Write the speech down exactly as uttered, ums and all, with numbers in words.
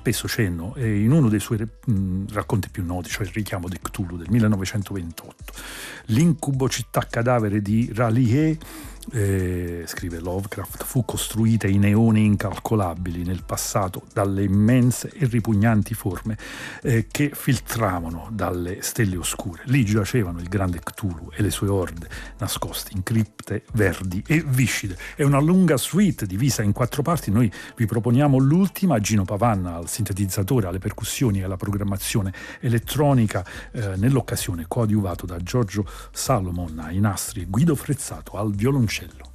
spesso cenno eh, in uno dei suoi mh, racconti più noti, cioè Il richiamo di Cthulhu del millenovecentoventotto. L'incubo città cadavere di R'lyeh, Eh, scrive Lovecraft, fu costruita in eoni incalcolabili nel passato dalle immense e ripugnanti forme eh, che filtravano dalle stelle oscure. Lì giacevano il grande Cthulhu e le sue orde nascosti in cripte verdi e viscide. È una lunga suite divisa in quattro parti. Noi vi proponiamo l'ultima, Gino Pavanna al sintetizzatore, alle percussioni e alla programmazione elettronica, eh, nell'occasione coadiuvato da Giorgio Salomon ai nastri e Guido Frezzato al violoncello.